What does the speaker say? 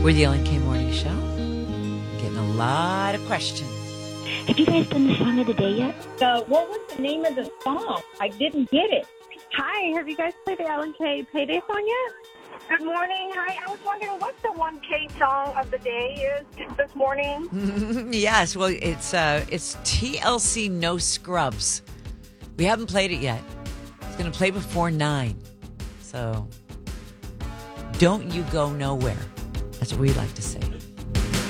We're the Ellen K Morning Show. Getting a lot of questions. Have you guys done the song of the day yet? What was the name of the song? I didn't get it. Hi, have you guys played the Ellen K Payday song yet? Good morning. Hi, I was wondering what the 1K song of the day is this morning. Yes, well, it's TLC No Scrubs. We haven't played it yet. It's going to play before 9. So, don't you go nowhere. That's what we like to say.